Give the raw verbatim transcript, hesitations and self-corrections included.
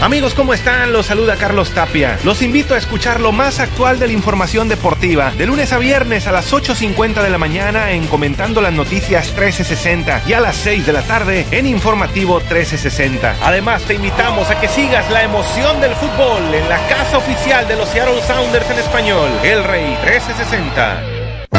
Amigos, ¿cómo están? Los saluda Carlos Tapia. Los invito a escuchar lo más actual de la información deportiva, de lunes a viernes a las ocho cincuenta de la mañana en Comentando las Noticias trece sesenta y a las seis de la tarde en Informativo trece sesenta. Además, te invitamos a que sigas la emoción del fútbol en la casa oficial de los Seattle Sounders en español, El Rey trece sesenta.